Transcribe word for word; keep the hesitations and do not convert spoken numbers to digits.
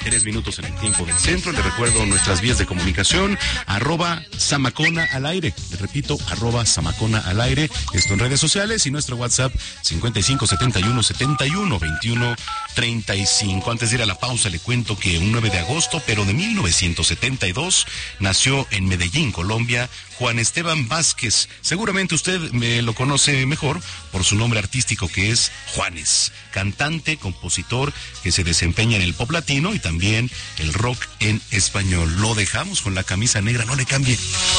tres minutos en el tiempo del centro. Les recuerdo nuestras vías de comunicación, arroba Zamacona al aire. Les repito, arroba Zamacona al aire. Esto en redes sociales y nuestro WhatsApp cincuenta y cinco setenta y uno setenta y uno veintiuno treinta y cinco. Antes de ir a la pausa, le cuento que un nueve de agosto, pero de mil novecientos setenta y dos, nació en Medellín, Colombia, Juan Esteban Vázquez. Seguramente usted me lo conoce mejor por su nombre artístico, que es Juanes, cantante, compositor que se desempeña en el pop latino y también el rock en español. Lo dejamos con la camisa negra, no le cambie.